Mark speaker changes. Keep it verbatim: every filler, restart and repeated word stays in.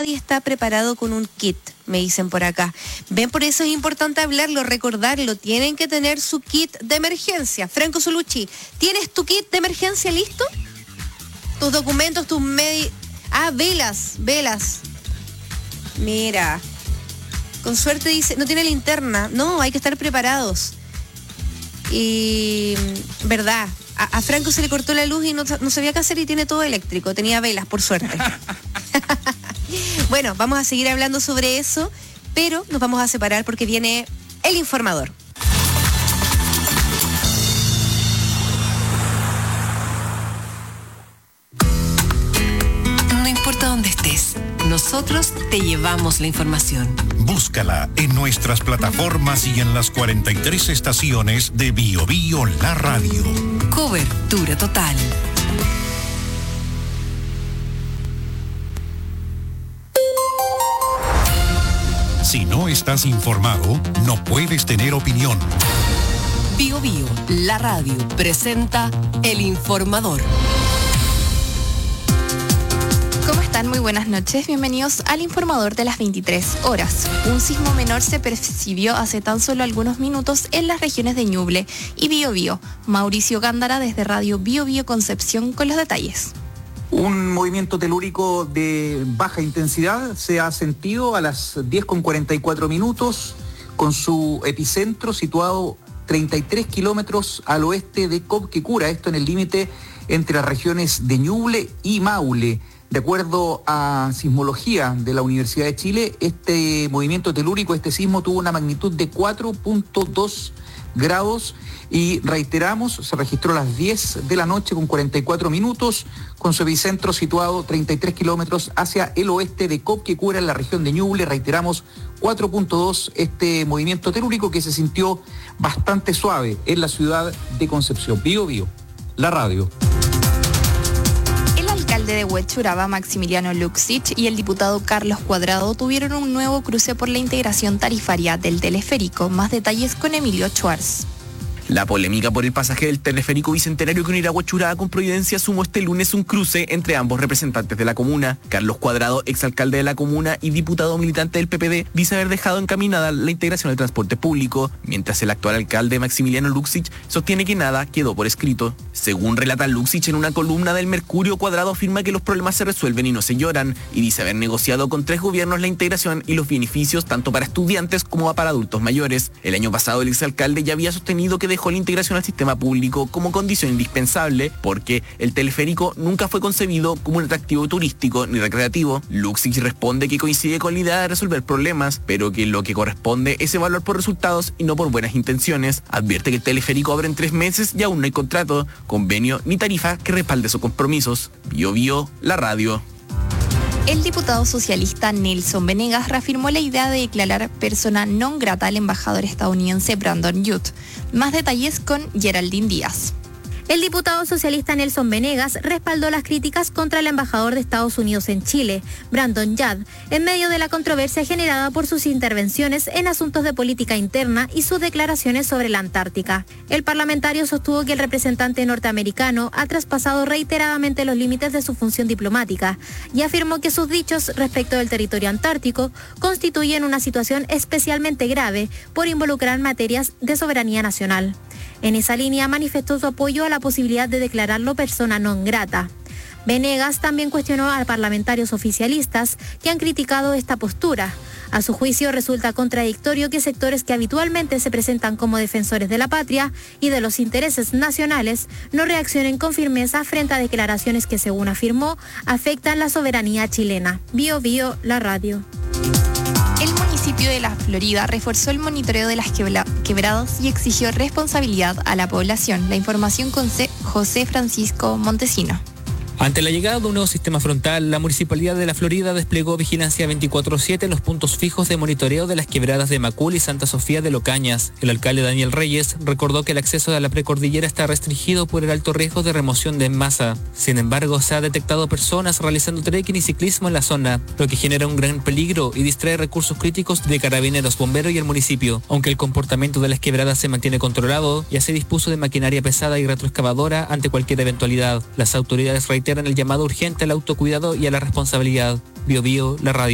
Speaker 1: nadie está preparado con un kit, me dicen por acá. Ven, por eso es importante hablarlo, recordarlo. Tienen que tener su kit de emergencia. Franco Solucci, ¿tienes tu kit de emergencia listo? Tus documentos, tus medios... Ah, velas, velas. Mira, con suerte dice, no tiene linterna. No, hay que estar preparados. Y, verdad, a, a Franco se le cortó la luz y no, no sabía qué hacer y tiene todo eléctrico. Tenía velas, por suerte. Bueno, vamos a seguir hablando sobre eso, pero nos vamos a separar porque viene el informador.
Speaker 2: No importa dónde estés, nosotros te llevamos la información.
Speaker 3: Búscala en nuestras plataformas y en las cuarenta y tres estaciones de Bio Bio La Radio.
Speaker 2: Cobertura total.
Speaker 3: Si no estás informado, no puedes tener opinión.
Speaker 2: Bio Bio, la radio, presenta El Informador.
Speaker 4: ¿Cómo están? Muy buenas noches. Bienvenidos al Informador de las veintitrés horas. Un sismo menor se percibió hace tan solo algunos minutos en las regiones de Ñuble y Biobío. Mauricio Gándara desde Radio Biobío Concepción con los detalles.
Speaker 5: Un movimiento telúrico de baja intensidad se ha sentido a las diez con cuarenta y cuatro minutos con su epicentro situado treinta y tres kilómetros al oeste de Copquecura, esto en el límite entre las regiones de Ñuble y Maule. De acuerdo a sismología de la Universidad de Chile, este movimiento telúrico, este sismo tuvo una magnitud de cuatro punto dos grados y reiteramos, se registró a las diez de la noche con cuarenta y cuatro minutos, con su epicentro situado treinta y tres kilómetros hacia el oeste de Copquecura en la región de Ñuble. Reiteramos, cuatro punto dos este movimiento telúrico que se sintió bastante suave en la ciudad de Concepción. Bio Bio, la radio.
Speaker 4: El alcalde de Huechuraba, Maximiliano Luxich, y el diputado Carlos Cuadrado tuvieron un nuevo cruce por la integración tarifaria del teleférico. Más detalles con Emilio Schwartz.
Speaker 6: La polémica por el pasaje del teleférico bicentenario que unirá Huechuraba con Providencia sumó este lunes un cruce entre ambos representantes de la comuna. Carlos Cuadrado, exalcalde de la comuna y diputado militante del P P D, dice haber dejado encaminada la integración del transporte público, mientras el actual alcalde Maximiliano Luxich sostiene que nada quedó por escrito. Según relata Luxich en una columna del Mercurio, Cuadrado afirma que los problemas se resuelven y no se lloran, y dice haber negociado con tres gobiernos la integración y los beneficios tanto para estudiantes como para adultos mayores. El año pasado el exalcalde ya había sostenido que dejó la integración al sistema público como condición indispensable porque el teleférico nunca fue concebido como un atractivo turístico ni recreativo. Luxich responde que coincide con la idea de resolver problemas, pero que lo que corresponde es evaluar por resultados y no por buenas intenciones. Advierte que el teleférico abre en tres meses y aún no hay contrato, convenio ni tarifa que respalde sus compromisos. Bio Bio, la radio.
Speaker 4: El diputado socialista Nelson Venegas reafirmó la idea de declarar persona non grata al embajador estadounidense Brandon Youth. Más detalles con Geraldine Díaz.
Speaker 7: El diputado socialista Nelson Venegas respaldó las críticas contra el embajador de Estados Unidos en Chile, Brandon Youth, en medio de la controversia generada por sus intervenciones en asuntos de política interna y sus declaraciones sobre la Antártica. El parlamentario sostuvo que el representante norteamericano ha traspasado reiteradamente los límites de su función diplomática y afirmó que sus dichos respecto del territorio antártico constituyen una situación especialmente grave por involucrar materias de soberanía nacional. En esa línea manifestó su apoyo a la posibilidad de declararlo persona non grata. Venegas también cuestionó a parlamentarios oficialistas que han criticado esta postura. A su juicio resulta contradictorio que sectores que habitualmente se presentan como defensores de la patria y de los intereses nacionales no reaccionen con firmeza frente a declaraciones que, según afirmó, afectan la soberanía chilena. Bio Bio, la radio.
Speaker 4: El municipio de La Florida reforzó el monitoreo de las quebra- quebradas y exigió responsabilidad a la población. La información con José Francisco Montesino.
Speaker 8: Ante la llegada de un nuevo sistema frontal, la Municipalidad de La Florida desplegó vigilancia veinticuatro siete en los puntos fijos de monitoreo de las quebradas de Macul y Santa Sofía de Locañas. El alcalde Daniel Reyes recordó que el acceso a la precordillera está restringido por el alto riesgo de remoción de masa. Sin embargo, se ha detectado personas realizando trekking y ciclismo en la zona, lo que genera un gran peligro y distrae recursos críticos de carabineros, bomberos y el municipio. Aunque el comportamiento de las quebradas se mantiene controlado, ya se dispuso de maquinaria pesada y retroexcavadora ante cualquier eventualidad. Las autoridades reiteran el llamado urgente al autocuidado y a la responsabilidad. Bio Bio, la radio.